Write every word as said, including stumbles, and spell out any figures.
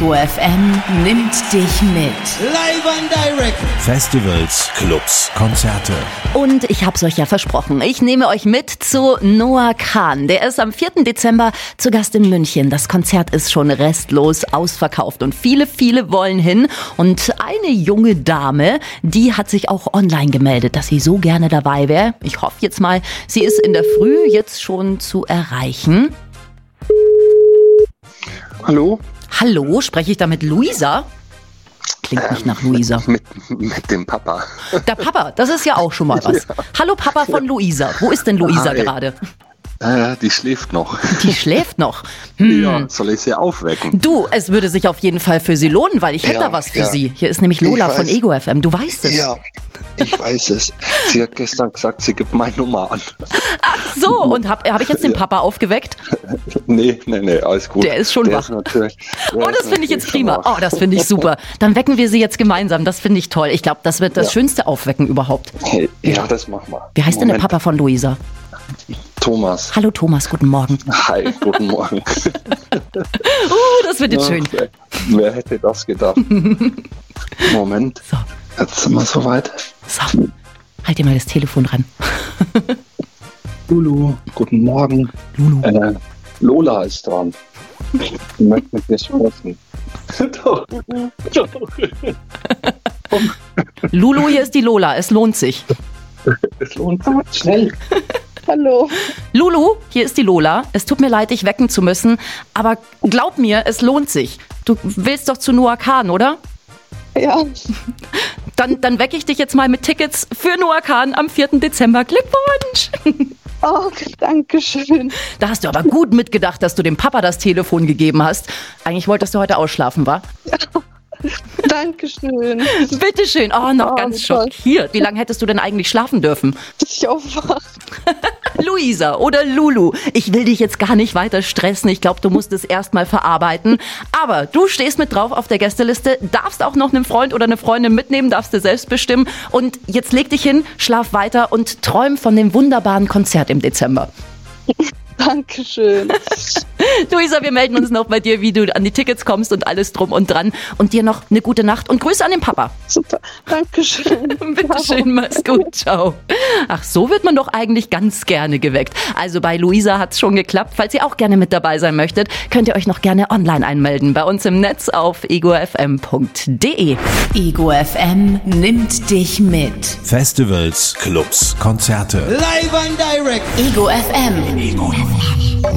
Ego F M nimmt dich mit. Live and direct. Festivals, Clubs, Konzerte. Und ich hab's euch ja versprochen, ich nehme euch mit zu Noah Kahan. Der ist am vierten Dezember zu Gast in München. Das Konzert ist schon restlos ausverkauft und viele, viele wollen hin. Und eine junge Dame, die hat sich auch online gemeldet, dass sie so gerne dabei wäre. Ich hoffe jetzt mal, sie ist in der Früh jetzt schon zu erreichen. Hallo? Hallo, spreche ich da mit Luisa? Klingt nicht nach Luisa. Mit, mit dem Papa. Der Papa, das ist ja auch schon mal was. Ja. Hallo Papa von Luisa. Wo ist denn Luisa Hi. gerade? Äh, die schläft noch. Die schläft noch. Hm. Ja, soll ich sie aufwecken? Du, es würde sich auf jeden Fall für sie lohnen, weil ich hätte Ja, da was für ja. sie. Hier ist nämlich Lola Ich von weiß. Ego F M. Du weißt es. Ja, ich weiß es. Sie hat gestern gesagt, sie gibt meine Nummer an. Ach so, und habe hab ich jetzt den Papa aufgeweckt? Nee, nee, nee, alles gut. Der ist schon Der wach. Ist natürlich, der Oh, ist das finde ich jetzt natürlich schon prima. wach. Oh, das finde ich super. Dann wecken wir sie jetzt gemeinsam. Das finde ich toll. Ich glaube, das wird das Ja. schönste Aufwecken überhaupt. Hey, ja, das machen wir. Wie heißt denn der Moment. Papa von Luisa? Thomas. Hallo Thomas, guten Morgen. Hi, guten Morgen. Uh, das wird jetzt schön. Wer, wer hätte das gedacht? Moment, So, jetzt sind wir soweit. so. Halt dir mal das Telefon ran. Lulu, guten Morgen. Lulu. Äh, Lola ist dran. Ich möchte mit dir sprechen. Doch. Doch. Lulu, hier ist die Lola. Es lohnt sich. Es lohnt sich. Schnell. Hallo. Lulu, hier ist die Lola. Es tut mir leid, dich wecken zu müssen, aber glaub mir, es lohnt sich. Du willst doch zu Noah Kahan, oder? Ja, Dann, dann wecke ich dich jetzt mal mit Tickets für Noah Kahan am vierten Dezember. Glückwunsch! oh, danke schön. Da hast du aber gut mitgedacht, dass du dem Papa das Telefon gegeben hast. Eigentlich wolltest du heute ausschlafen, wa? Danke schön, Bitteschön. Oh, noch Oh, ganz wie toll. schockiert. Wie lange hättest du denn eigentlich schlafen dürfen? dass ich aufwache. Luisa oder Lulu, ich will dich jetzt gar nicht weiter stressen. Ich glaube, du musst es erst mal verarbeiten. Aber du stehst mit drauf auf der Gästeliste, darfst auch noch einen Freund oder eine Freundin mitnehmen, darfst du selbst bestimmen. Und jetzt leg dich hin, schlaf weiter und träum von dem wunderbaren Konzert im Dezember. Dankeschön. Luisa, wir melden uns noch bei dir, wie du an die Tickets kommst und alles drum und dran. Und dir noch eine gute Nacht und Grüße an den Papa. Super, Dankeschön. Bitteschön, mach's gut, ciao. Ach, so wird man doch eigentlich ganz gerne geweckt. Also bei Luisa hat's schon geklappt. Falls ihr auch gerne mit dabei sein möchtet, könnt ihr euch noch gerne online einmelden. Bei uns im Netz auf ego f m punkt d e. Ego F M nimmt dich mit. Festivals, Clubs, Konzerte. Live and direct. Ego F M.